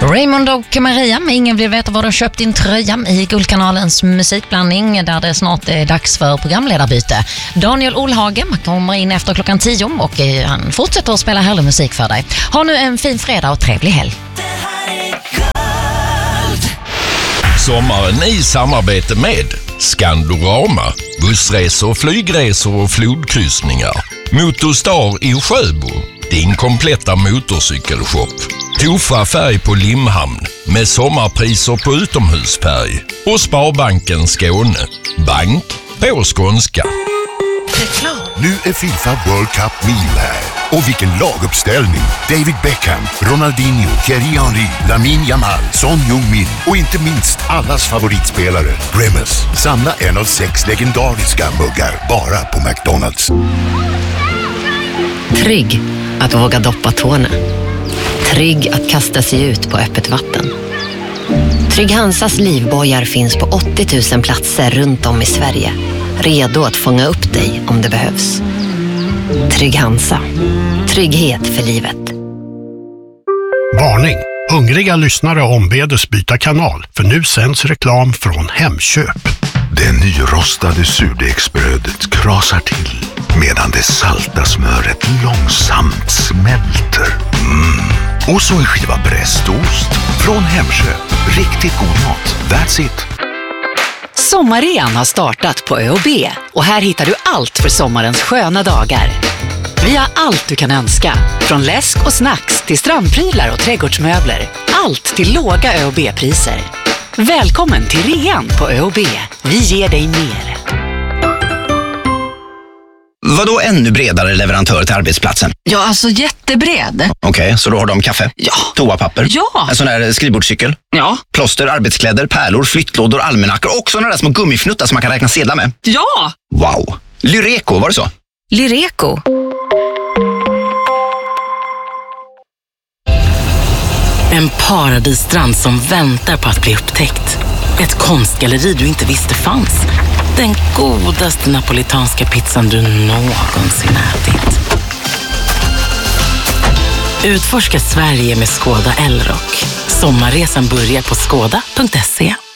Raymond och Maria, ingen vill veta var du köpt din tröja i Guldkanalens musikblandning där det snart är dags för programledarbyte. Daniel Olhage kommer in efter klockan 10 och han fortsätter att spela härlig musik för dig. Ha nu en fin fredag och trevlig helg. Sommaren i samarbete med Skandorama, bussresor, flygresor och flodkryssningar. Motorstar i Sjöbo, din kompletta motorcykelshop. Tofa färg på Limhamn med sommarpriser på utomhusfärg. Och Sparbanken Skåne, bank på skånska. Nu är FIFA World Cup Meal här. Och vilken laguppställning! David Beckham, Ronaldinho, Thierry Henry, Lamine Yamal, Son Heung-min och inte minst allas favoritspelare, Remus. Samla en av 6 legendariska muggar bara på McDonald's. Trygg att våga doppa tårna. Trygg att kasta sig ut på öppet vatten. Trygg Hansas livbojar finns på 80 000 platser runt om i Sverige. Redo att fånga upp dig om det behövs. Trygg Hansa. Trygghet för livet. Varning! Hungriga lyssnare ombedes byta kanal, för nu sänds reklam från Hemköp. Det nyrostade surdegsbrödet krasar till medan det salta smöret långsamt smälter. Och så en skiva brästost från Hemköp. Riktigt god mat. That's it. Sommarrean har startat på ÖoB och här hittar du allt för sommarens sköna dagar. Vi har allt du kan önska, från läsk och snacks till strandprylar och trädgårdsmöbler. Allt till låga ÖoB-priser. Välkommen till rean på ÖoB. Vi ger dig mer. Vadå ännu bredare leverantör till arbetsplatsen? Ja, alltså jättebred. Okej, så då har de kaffe? Ja. Toapapper? Ja. En sån här skrivbordscykel? Ja. Plåster, arbetskläder, pärlor, flyttlådor, almanackor och såna där små gummifnuttar som man kan räkna sedlar med? Ja! Wow! Lyreco, var det så? Lyreco. En paradisstrand som väntar på att bli upptäckt. Ett konstgalleri du inte visste fanns. Den godaste napolitanska pizzan du någonsin ätit. Utforska Sverige med Skoda Elrock. Sommarresan börjar på skoda.se.